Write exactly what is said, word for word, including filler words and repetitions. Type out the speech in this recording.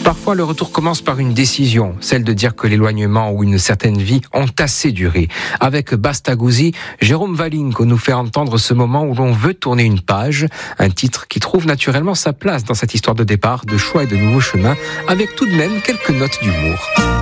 Parfois, le retour commence par une décision, celle de dire que l'éloignement ou une certaine vie ont assez duré. Avec Basta Gouzi, Jérôme Valinco nous fait entendre ce moment où l'on veut tourner une page, un titre qui trouve naturellement sa place dans cette histoire de départ, de choix et de nouveaux chemins, avec tout de même quelques notes d'humour.